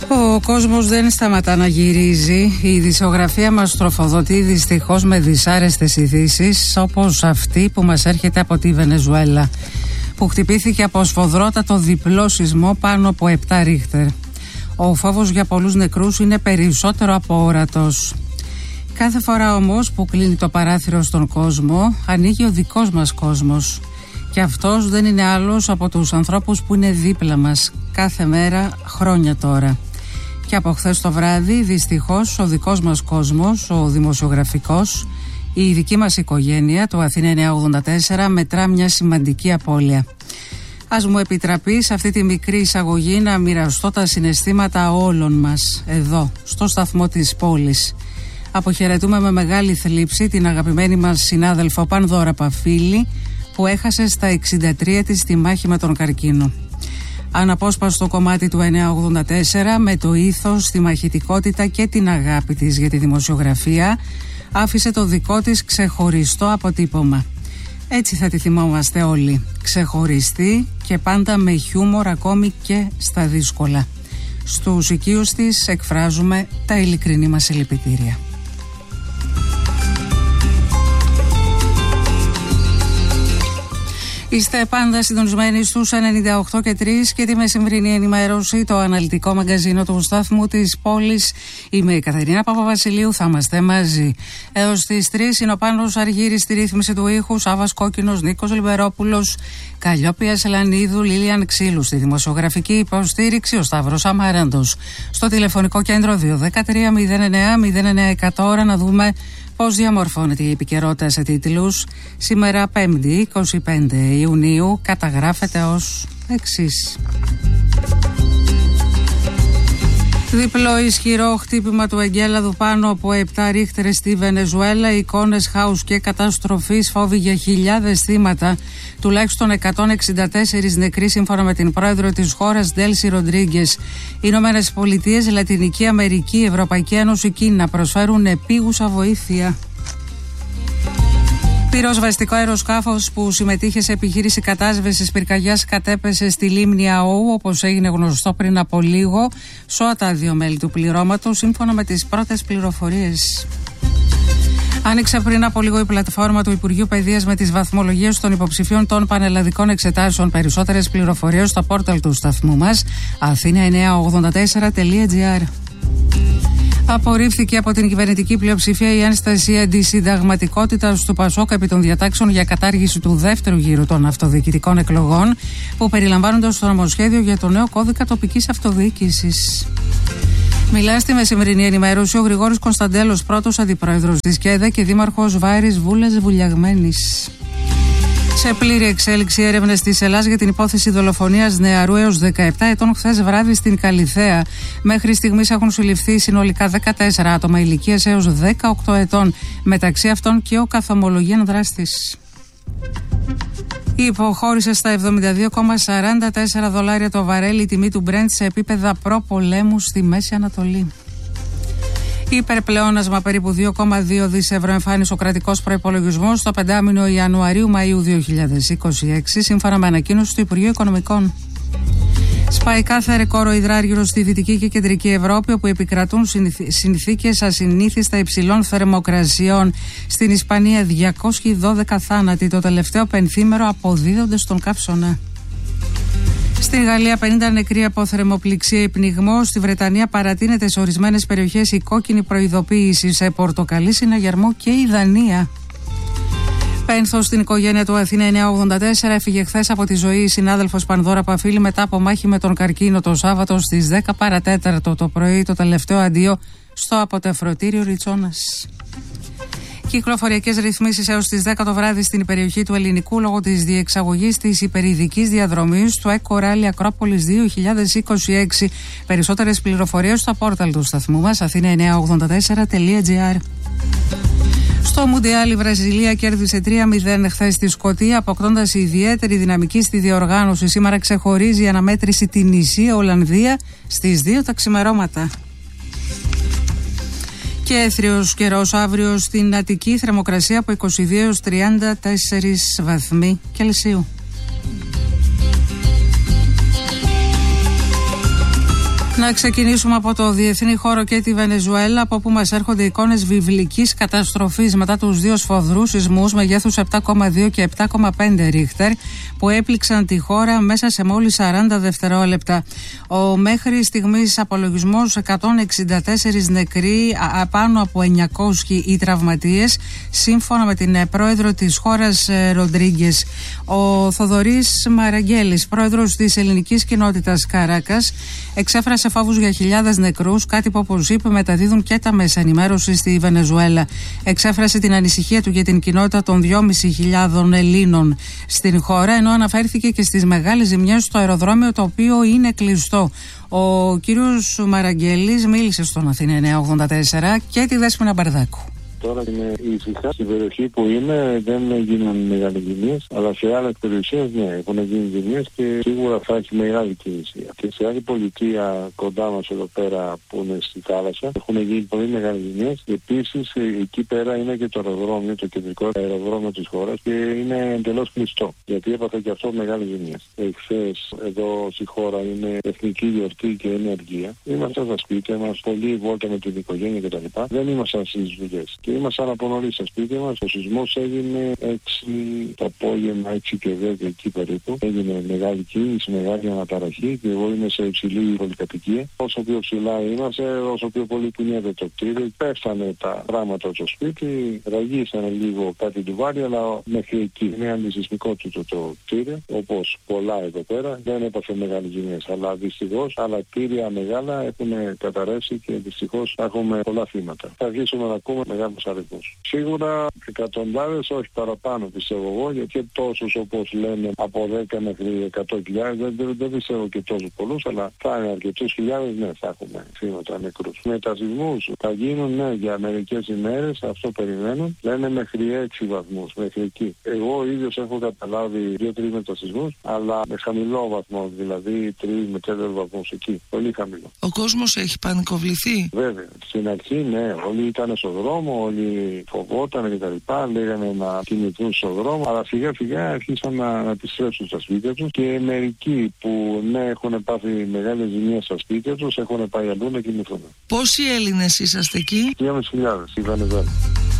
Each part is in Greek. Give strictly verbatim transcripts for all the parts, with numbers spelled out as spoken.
Ο κόσμος δεν σταματά να γυρίζει. Η ειδησιογραφία μας τροφοδοτεί δυστυχώς με δυσάρεστες ειδήσεις, όπως αυτή που μας έρχεται από τη Βενεζουέλα, που χτυπήθηκε από σφοδρότατο διπλό σεισμό πάνω από επτά ρίχτερ. Ο φόβος για πολλούς νεκρούς είναι περισσότερο από όρατος. Κάθε φορά όμως που κλείνει το παράθυρο στον κόσμο, ανοίγει ο δικός μας κόσμος. Και αυτός δεν είναι άλλος από τους ανθρώπους που είναι δίπλα μας κάθε μέρα, χρόνια τώρα. Και από χθες το βράδυ, δυστυχώς, ο δικός μας κόσμος, ο δημοσιογραφικός, η δική μας οικογένεια, το Αθήνα εννιακόσια ογδόντα τέσσερα, μετρά μια σημαντική απώλεια. Ας μου επιτραπεί σε αυτή τη μικρή εισαγωγή να μοιραστώ τα συναισθήματα όλων μας, εδώ, στο σταθμό της πόλης. Αποχαιρετούμε με μεγάλη θλίψη την αγαπημένη μας συνάδελφο Πανδώρα Παφίλη, που έχασε στα εξήντα τρία της τη μάχη με τον καρκίνο. Αναπόσπαστο κομμάτι του εννιακόσια ογδόντα τέσσερα, με το ήθος, τη μαχητικότητα και την αγάπη της για τη δημοσιογραφία, άφησε το δικό της ξεχωριστό αποτύπωμα. Έτσι θα τη θυμόμαστε όλοι, ξεχωριστή και πάντα με χιούμορ ακόμη και στα δύσκολα. Στους οικείους της εκφράζουμε τα ειλικρινή μας συλληπιτήρια. Είστε πάντα συντονισμένοι στους ενενήντα οκτώ και τρία και τη μεσημβρινή ενημέρωση, το αναλυτικό μαγκαζίνο του σταθμού της πόλης. Είμαι η Κατερίνα Παπαβασιλείου, θα είμαστε μαζί έως τις τρεις. Είναι ο Πάνος Αργύρης στη ρύθμιση του ήχου, Σάββας Κόκκινος, Νίκος Λιμπερόπουλος, Καλλιόπια Σελανίδου, Λίλιαν Ξύλου στη δημοσιογραφική υποστήριξη, ο Σταύρος Αμάραντος στο τηλεφωνικό κέντρο δύο ένα τρία μηδέν εννέα μηδέν εννέα εκατό. Ώρα να δούμε πώς διαμορφώνεται η επικαιρότητα σε τίτλους. Σήμερα πέμπτη είκοσι πέντε Ιουνίου καταγράφεται ως εξής. Διπλό ισχυρό χτύπημα του εγκέλαδου πάνω από επτά ρίχτερ στη Βενεζουέλα, εικόνες χάους και καταστροφής, φόβοι για χιλιάδες θύματα, τουλάχιστον εκατόν εξήντα τέσσερα νεκροί σύμφωνα με την πρόεδρο της χώρας Ντέλσι Ροντρίγκες. Ηνωμένες Πολιτείες, Λατινική Αμερική, Ευρωπαϊκή Ένωση, Κίνα προσφέρουν επίγουσα βοήθεια. Πυροσβεστικό αεροσκάφος που συμμετείχε σε επιχείρηση κατάσβεσης πυρκαγιάς κατέπεσε στη λίμνη Αού, όπως έγινε γνωστό πριν από λίγο. Σώα τα δύο μέλη του πληρώματος, σύμφωνα με τις πρώτες πληροφορίες. Άνοιξε πριν από λίγο η πλατφόρμα του Υπουργείου Παιδείας με τις βαθμολογίες των υποψηφίων των πανελλαδικών εξετάσεων. Περισσότερες πληροφορίες στο πόρταλ του σταθμού μας, αθήνα εννιακόσια ογδόντα τέσσερα τελεία τζι άρ. Απορρίφθηκε από την κυβερνητική πλειοψηφία η ένσταση αντισυνταγματικότητας του ΠΑΣΟΚ επί των διατάξεων για κατάργηση του δεύτερου γύρου των αυτοδιοικητικών εκλογών, που περιλαμβάνονται στο νομοσχέδιο για το νέο κώδικα τοπικής αυτοδιοίκησης. Μιλά στη μεσημβρινή ενημέρωση ο Γρηγόρης Κωνσταντέλος, πρώτος αντιπρόεδρος της ΚΕΔΕ και δήμαρχος Βάηρης Βούλας Βουλιαγμένης. Σε πλήρη εξέλιξη έρευνες της Ελλάς για την υπόθεση δολοφονίας νεαρού έως δεκαεπτά ετών χθες βράδυ στην Καλιθέα. Μέχρι στιγμής έχουν συλληφθεί συνολικά δεκατέσσερα άτομα ηλικίας έως δεκαοκτώ ετών, μεταξύ αυτών και ο καθομολογίαν δράστης. Υποχώρησε στα εβδομήντα δύο κόμμα σαράντα τέσσερα δολάρια το βαρέλι η τιμή του Brent σε επίπεδα προπολέμου στη Μέση Ανατολή. Υπερπλεόνασμα περίπου δύο κόμμα δύο δισεκατομμύρια ευρώ εμφάνισε ο κρατικός προϋπολογισμός στο πεντάμηνο Ιανουαρίου-Μαΐου δύο χιλιάδες είκοσι έξι, σύμφωνα με ανακοίνωση του Υπουργείου Οικονομικών. Σπάει κάθε ρεκόρ ο υδράργυρος στη Δυτική και Κεντρική Ευρώπη, όπου επικρατούν συνθήκες ασυνήθιστα υψηλών θερμοκρασιών. Στην Ισπανία διακόσιοι δώδεκα θάνατοι το τελευταίο πενθήμερο αποδίδονται στον καύσωνα. Στη Γαλλία πενήντα νεκροί από θερμοπληξία ή πνιγμό. Στη Βρετανία παρατείνεται σε ορισμένες περιοχές η κόκκινη προειδοποίηση. Σε πορτοκαλί συναγερμό και η Δανία. Πένθος στην οικογένεια του Αθήνα εννιακόσια ογδόντα τέσσερα. Έφυγε χθες από τη ζωή η συνάδελφος Πανδώρα Παφίλη μετά από μάχη με τον καρκίνο το Σάββατο στις δέκα παρά τέταρτο το πρωί, το τελευταίο αντίο στο αποτεφρωτήριο Ριτσόνας. Κυκλοφοριακές ρυθμίσεις έως τις δέκα το βράδυ στην περιοχή του Ελληνικού λόγω της διεξαγωγής της υπερειδικής διαδρομής του Eco Rally Ακρόπολης δύο χιλιάδες είκοσι έξι. Περισσότερες πληροφορίες στο πόρταλ του σταθμού μας, αθήνα εννιακόσια ογδόντα τέσσερα τελεία τζι άρ. Στο Μουντιάλ η Βραζιλία κέρδισε τρία μηδέν χθες στη Σκωτία, αποκτώντας ιδιαίτερη δυναμική στη διοργάνωση. Σήμερα ξεχωρίζει η αναμέτρηση την Νησία Ολλανδία στις δύο τα ξημερώματα. Και έθριος καιρός αύριο στην Αττική, θερμοκρασία από είκοσι δύο έως τριάντα τέσσερα βαθμοί Κελσίου. Να ξεκινήσουμε από το διεθνή χώρο και τη Βενεζουέλα, από όπου μας έρχονται εικόνες βιβλικής καταστροφής μετά τους δύο σφοδρούς σεισμούς μεγέθους επτά κόμμα δύο και επτά κόμμα πέντε ρίχτερ που έπληξαν τη χώρα μέσα σε μόλις σαράντα δευτερόλεπτα. Ο μέχρι στιγμής απολογισμός εκατόν εξήντα τέσσερις νεκροί, πάνω από εννιακόσιοι οι τραυματίες, σύμφωνα με την πρόεδρο της χώρας Ροντρίγκες. Ο Θοδωρής Μαραγγέλης, πρόεδρος της ελληνικής κοινότητας Καράκας, εξέφρασε φόβους για χιλιάδες νεκρούς, κάτι που, όπως είπε, μεταδίδουν και τα μέσα ενημέρωσης στη Βενεζουέλα. Εξέφρασε την ανησυχία του για την κοινότητα των δυόμισι χιλιάδων Ελλήνων στην χώρα, ενώ αναφέρθηκε και στις μεγάλες ζημιές στο αεροδρόμιο, το οποίο είναι κλειστό. Ο κύριος Μαραγγέλης μίλησε στον Αθήνα εννιακόσια ογδόντα τέσσερα και τη Δέσποινα Μπαρδάκου. Τώρα είναι ησυχά. Στην περιοχή που είμαι δεν γίνουν μεγάλες ζημίες, αλλά σε άλλες περιοχές ναι, έχουν γίνει ζημίες και σίγουρα θα έχει μεγάλη κίνηση. Και σε άλλη πολιτεία κοντά μας εδώ πέρα που είναι στη θάλασσα έχουν γίνει πολύ μεγάλες ζημίες. Επίσης εκεί πέρα είναι και το αεροδρόμιο, το κεντρικό αεροδρόμιο της χώρας και είναι εντελώς κλειστό, γιατί έπαθε και αυτό μεγάλες ζημίες. Εχθές εδώ στη χώρα είναι εθνική γιορτή και είναι αργία. Ήμασταν στα σπίτια μας, πολλοί βόλτα με την οικογένεια κτλ. Δεν ήμασταν στις δουλειές. Και ήμασταν από νωρίς στα σπίτια μας. Ο σεισμός έγινε έξι το απόγευμα, έξι και δέκα εκεί περίπου. Έγινε μεγάλη κίνηση, μεγάλη αναταραχή και εγώ είμαι σε υψηλή πολυκατοικία. Όσο πιο ψηλά είμαστε, όσο πιο πολύ κουνιέται το κτίριο. Πέφτανε τα πράγματα στο σπίτι, ραγίσανε λίγο κάτι ντουβάρι, αλλά μέχρι εκεί είναι αντισυσμικότητο το κτίριο. Όπως πολλά εδώ πέρα, δεν έπαθε μεγάλες ζημίες. Αλλά δυστυχώς άλλα κτίρια μεγάλα έχουν καταρρεύσει και δυστυχώς έχουμε πολλά θύματα. Θα αρχίσουμε να ακούμε μεγάλους αριθμούς. Σίγουρα εκατοντάδες, όχι παραπάνω πιστεύω εγώ, γιατί και τόσους όπως λένε από δέκα μέχρι εκατό χιλιάδες, δεν, δεν, δεν πιστεύω και τόσους πολλούς, αλλά θα είναι αρκετούς χιλιάδες, ναι, θα έχουμε θύματα νεκρούς. Με τα σεισμούς θα γίνουν, ναι, για μερικές ημέρες, αυτό περιμένουν, λένε μέχρι έξι βαθμούς, μέχρι εκεί. Εγώ ίδιος έχω καταλάβει δύο τρεις μετασεισμούς, αλλά με χαμηλό βαθμό, δηλαδή τρεις με τέσσερις βαθμούς εκεί, πολύ χαμηλό. Ο κόσμος έχει πανικοβληθεί. Βέβαια, στην αρχή ναι, όλοι ήταν στο δρόμο, όλοι φοβόταν και τα λοιπά, λέγανε να κινηθούν στον δρόμο, αλλά σιγά σιγά αρχίσαν να, να επιστρέψουν στα σπίτια τους και μερικοί που ναι έχουν πάθει μεγάλες ζημίες στα σπίτια τους έχουν πάει αλλού να κινηθούν. Πόσοι Έλληνες είσαστε εκεί? δύο χιλιάδες η Βενεζουέλα.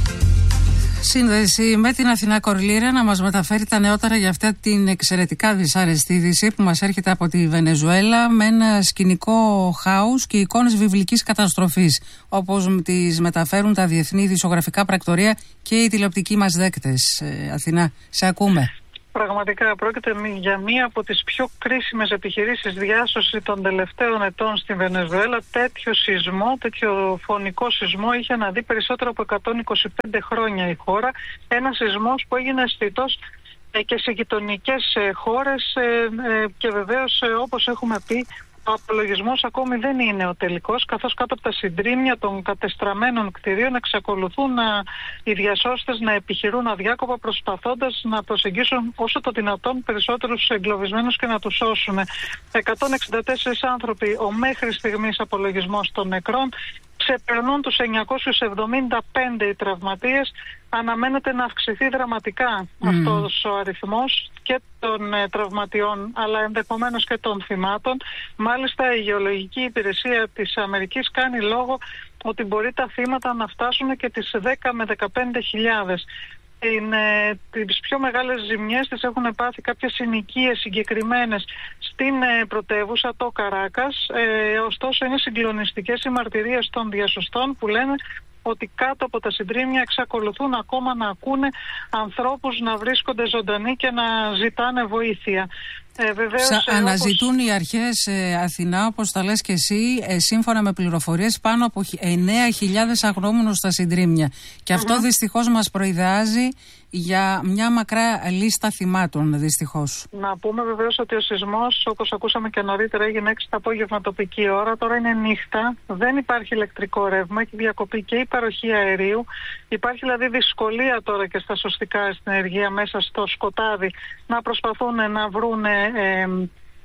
Σύνδεση με την Αθηνά Κορλήρα να μας μεταφέρει τα νεότερα για αυτή την εξαιρετικά δυσάρεστη είδηση που μας έρχεται από τη Βενεζουέλα, με ένα σκηνικό χάους και εικόνες βιβλικής καταστροφής, όπως τις μεταφέρουν τα διεθνή ειδησιογραφικά πρακτορία και οι τηλεοπτικοί μας δέκτες. Ε, Αθηνά, σε ακούμε. Πραγματικά πρόκειται για μία από τις πιο κρίσιμες επιχειρήσεις διάσωση των τελευταίων ετών στην Βενεζουέλα. Τέτοιο σεισμό, τέτοιο φωνικό σεισμό είχε αναδεί περισσότερο από εκατόν είκοσι πέντε χρόνια η χώρα. Ένα σεισμός που έγινε αισθητός και σε γειτονικές χώρες και βεβαίως, όπως έχουμε πει, ο απολογισμός ακόμη δεν είναι ο τελικός, καθώς κάτω από τα συντρίμμια των κατεστραμμένων κτηρίων εξακολουθούν να, οι διασώστες να επιχειρούν αδιάκοπα, προσπαθώντας να προσεγγίσουν όσο το δυνατόν περισσότερους εγκλωβισμένους και να τους σώσουν. εκατόν εξήντα τέσσερις άνθρωποι ο μέχρι στιγμής απολογισμός των νεκρών, ξεπερνούν τους εννιακόσιους εβδομήντα πέντε οι τραυματίες. Αναμένεται να αυξηθεί δραματικά mm. αυτός ο αριθμός και των ε, τραυματιών, αλλά ενδεχομένως και των θυμάτων. Μάλιστα η Γεωλογική Υπηρεσία της Αμερικής κάνει λόγο ότι μπορεί τα θύματα να φτάσουν και τις δέκα με δεκαπέντε χιλιάδες. Είναι, τις πιο μεγάλες ζημιές τις έχουν πάθει κάποιες συνοικίες συγκεκριμένες στην ε, πρωτεύουσα, το Καράκας. Ε, ωστόσο είναι συγκλονιστικές οι μαρτυρίες των διασωστών που λένε ότι κάτω από τα συντρίμμια εξακολουθούν ακόμα να ακούνε ανθρώπους να βρίσκονται ζωντανοί και να ζητάνε βοήθεια. Ε, βεβαίως, Σα, ε, αναζητούν όπως... οι αρχές ε, Αθηνά, όπως τα λες και εσύ, ε, σύμφωνα με πληροφορίες, πάνω από εννέα χιλιάδες αγνώμενους στα συντρίμμια. Και αυτό mm-hmm. δυστυχώς μας προειδεάζει για μια μακρά λίστα θυμάτων, δυστυχώς. Να πούμε βεβαίως ότι ο σεισμός, όπως ακούσαμε και νωρίτερα, έγινε έξι το απόγευμα τοπική ώρα. Τώρα είναι νύχτα, δεν υπάρχει ηλεκτρικό ρεύμα, έχει διακοπεί και η παροχή αερίου. Υπάρχει δηλαδή δυσκολία τώρα και στα σωστικά στην ενεργεία μέσα στο σκοτάδι να προσπαθούν να βρουν ε,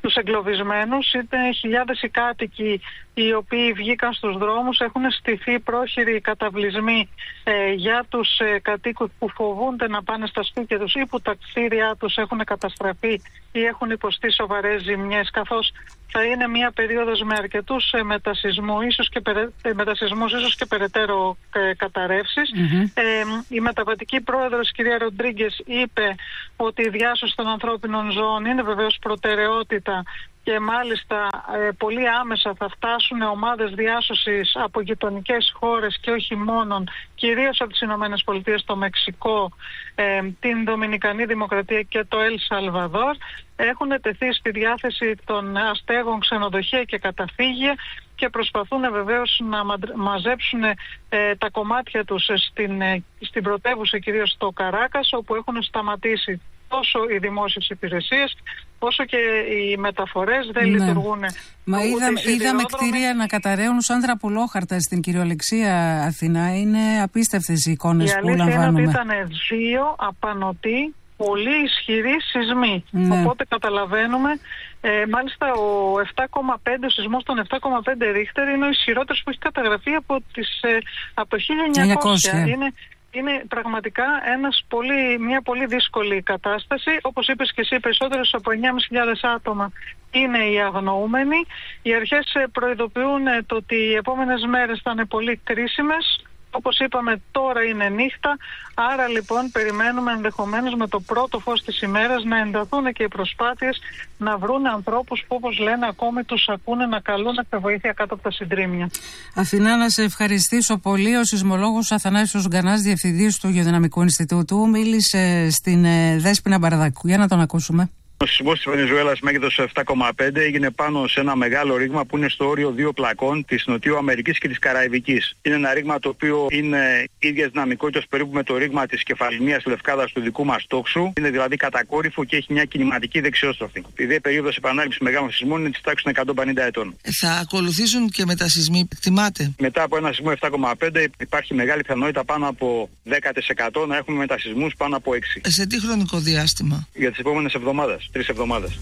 τους εγκλωβισμένους, είτε χιλιάδες οι κάτοικοι οι οποίοι βγήκαν στους δρόμους. Έχουν στηθεί πρόχειροι καταβλισμοί ε, για τους ε, κατοίκους που φοβούνται να πάνε στα σπίτια τους ή που τα κτίρια τους έχουν καταστραφεί ή έχουν υποστεί σοβαρές ζημιές, καθώς θα είναι μια περίοδος με αρκετούς ε, μετασυσμού, ίσως και περαι, ε, μετασυσμούς, ίσως και περαιτέρω ε, καταρρεύσεις. Mm-hmm. Ε, η μεταβατική πρόεδρος, κυρία Ροντρίγκες, είπε ότι η διάσωση των ανθρώπινων ζώων είναι βεβαίως προτεραιότητα και μάλιστα ε, πολύ άμεσα θα φτάσουν ομάδες διάσωσης από γειτονικές χώρες και όχι μόνον, κυρίως από τις Ηνωμένες Πολιτείες, το Μεξικό, ε, την Δομινικανή Δημοκρατία και το Ελ Σαλβαδόρ. Έχουν τεθεί στη διάθεση των αστέγων ξενοδοχεία και καταφύγια και προσπαθούν βεβαίως να μαζέψουν ε, τα κομμάτια τους στην, ε, στην πρωτεύουσα, κυρίως στο Καράκας, όπου έχουν σταματήσει τόσο οι δημόσιες υπηρεσίες όσο και οι μεταφορές δεν ναι. λειτουργούν. Μα είδαμε, είδαμε κτίρια να καταραίουν σαν τραπουλόχαρτα στην κυριολεξία Αθηνά. Είναι απίστευτες οι εικόνες που λαμβάνουμε. Η αλήθεια είναι ότι ήταν δύο απανωτοί πολύ ισχυροί σεισμοί. Ναι. Οπότε καταλαβαίνουμε, ε, μάλιστα ο επτά κόμμα πέντε, ο σεισμός των επτά κόμμα πέντε ρίχτερ είναι ο ισχυρότερος που έχει καταγραφεί από, τις, ε, από το χίλια εννιακόσια. Είναι, είναι πραγματικά ένας πολύ, μια πολύ δύσκολη κατάσταση. Όπως είπες και εσύ, περισσότερες από εννιά χιλιάδες πεντακόσια άτομα είναι οι αγνοούμενοι. Οι αρχές προειδοποιούν το ότι οι επόμενες μέρες θα είναι πολύ κρίσιμες. Όπως είπαμε, τώρα είναι νύχτα, άρα λοιπόν περιμένουμε ενδεχομένως με το πρώτο φως της ημέρας να ενταθούν και οι προσπάθειες να βρουν ανθρώπους που, όπως λένε, ακόμη τους ακούνε να καλούν τα βοήθεια κάτω από τα συντρίμμια. Αθηνά, να σε ευχαριστήσω πολύ. Ο σεισμολόγος Αθανάσιος Γκανάς, διευθυντής του Γεωδυναμικού Ινστιτούτου, μίλησε στην Δέσποινα Μπαρδάκου. Για να τον ακούσουμε. Ο σεισμός της Βενεζουέλας μέγεθος επτά κόμμα πέντε έγινε πάνω σε ένα μεγάλο ρήγμα που είναι στο όριο δύο πλακών της Νοτιού Αμερικής και της Καραϊβικής. Είναι ένα ρήγμα το οποίο είναι ίδιας δυναμικότητας περίπου με το ρήγμα της Κεφαλινίας Λευκάδας του δικού μας τόξου. Είναι δηλαδή κατακόρυφο και έχει μια κινηματική δεξιόστροφη. Η δε περίοδος επανάληψης μεγάλων σεισμών είναι της τάξης των εκατόν πενήντα ετών. Θα ακολουθήσουν και μετασεισμοί, εκτιμάται. Μετά από ένα σεισμό επτά κόμμα πέντε υπάρχει μεγάλη πιθανότητα πάνω από δέκα τοις εκατό να έχουμε μετασεισμούς πάνω από έξι. Σε τι χρονικό διάστημα? Για τις επόμενες εβδομάδες. Τρεις εβδομάδες.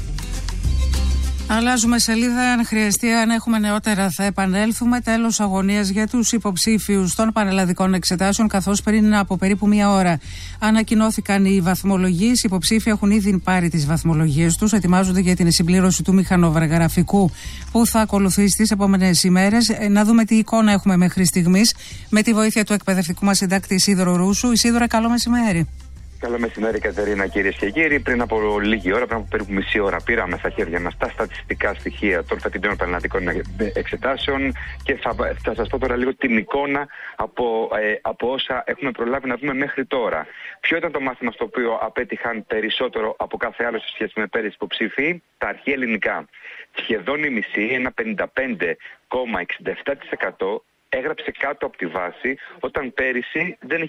Αλλάζουμε σελίδα. Αν χρειαστεί, αν έχουμε νεότερα, θα επανέλθουμε. Τέλος αγωνίας για τους υποψήφιους των πανελλαδικών εξετάσεων, καθώς πριν από περίπου μία ώρα ανακοινώθηκαν οι βαθμολογίες. Οι υποψήφοι έχουν ήδη πάρει τις βαθμολογίες τους. Ετοιμάζονται για την συμπλήρωση του μηχανοβαργραφικού που θα ακολουθήσει τις επόμενες ημέρες. Να δούμε τι εικόνα έχουμε μέχρι στιγμής με τη βοήθεια του εκπαιδευτικού μας συντάκτη Ισίδωρο Ρούσου. Ισίδωρα, καλό μεσημέρι. Καλό μεσημέρι, Κατερίνα, κυρίες και κύριοι. Πριν από λίγη ώρα, πριν από περίπου μισή ώρα, πήραμε στα χέρια μας τα στατιστικά στοιχεία των φετινών πανελλαδικών εξετάσεων και θα, θα σας πω τώρα λίγο την εικόνα από, ε, από όσα έχουμε προλάβει να δούμε μέχρι τώρα. Ποιο ήταν το μάθημα στο οποίο απέτυχαν περισσότερο από κάθε άλλο σε σχέση με πέρυσι υποψήφοι? Τα αρχαία ελληνικά. Σχεδόν η μισή, ένα πενήντα πέντε κόμμα εξήντα επτά τοις εκατό, έγραψε κάτω από τη βάση, όταν πέρυσι δεν